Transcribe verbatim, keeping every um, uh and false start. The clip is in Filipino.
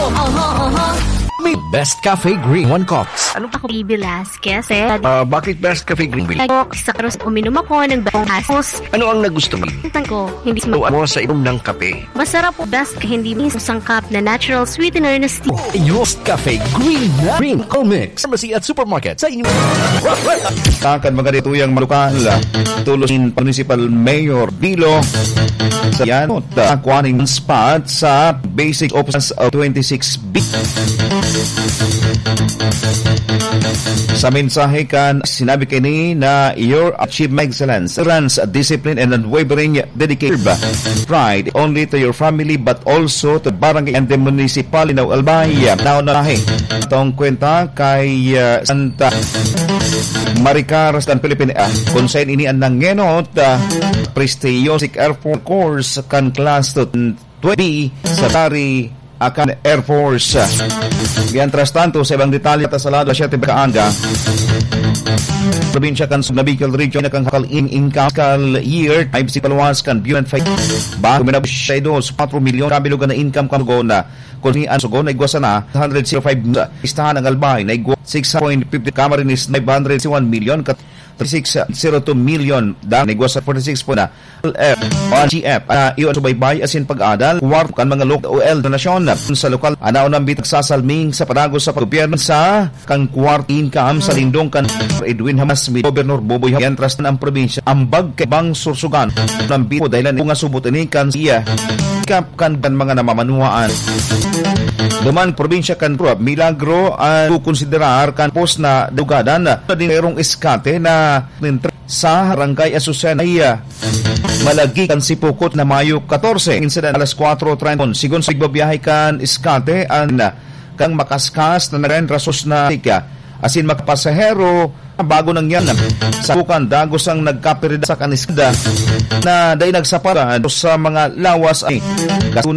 May Best Cafe Green One Cups. Ano ako, B B Velasquez, eh? Uh, bakit Best Cafe Green Bill? Ako, sa karos, uminom ako ng bagong asos. Ano ang nagusto mo? Tantan ko, hindi So, ano sa inom ng kape? masarap po, best hindi mismo sangkap na natural sweetener na steam. Best Cafe Green Green Comics. Pharmacy at supermarket sa inyo. Takan mga dituyang malukal tulosin Municipal Mayor Bilo sa yanot aquaning spot sa basic options of twenty-six B. Sa mensahe kan sinabi kini na your achievement excellence runs discipline and unwavering dedication pride only to your family but also to barangay and the municipality of Albay. Naunahe itong kwenta kay uh, Santa Maricar kan Pilipinas uh, kung saan ini ang nangenot uh, prestigious Air Force Course kan class to twenty sa Tari akan Air Force. Mientras tanto, sa ibang detalye at sa lado siya tibakaanga probinsya kan Nabikal Region na kang hakal in income year ay si Palawas kan Buan Fight bago minabos siya ito sa four million kabilugan na income kan go na kung ni an sugo na igwasa na one hundred five istahan ng Albay na igwa six point five zero Camarines five hundred one million kat thirty-six point zero two million dahil negos sa forty-six po na on G F uh, iyon subaybay asin pag-adal warp kan mga local O L donasyon sa lokal anaw ng bitag sasalming sa padagos sa paggobyerno sa kang quart income sa lindong kan Edwin Hamas mi Gobernador Boboy Yantras ng probinsya ambag kay bang sursugan ng bito dahil nga subutin kan siya kap kan mga namamanuhaan duman probinsya kan Ruab Milagro ang uh, konsiderar kan post na dugadan na din mayroong iskate na sa Barangay Asusan ay uh, malagi kan sipukot na Mayo fourteen incident alas four thirty sigon sa igbabiyahe kan iskate ang uh, kang makaskas na naren rasos na tika asin makapasahero bago nang yan sa bukan dagos ang nagkaperida sa kanisda na dahil nagsapara sa mga lawas ay